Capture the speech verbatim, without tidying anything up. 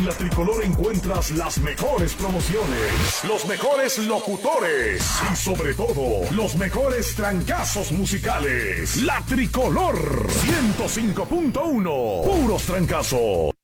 la Tricolor encuentras las mejores promociones, los mejores locutores y sobre todo, los mejores trancazos musicales. La Tricolor ciento cinco punto uno. Puros trancazos.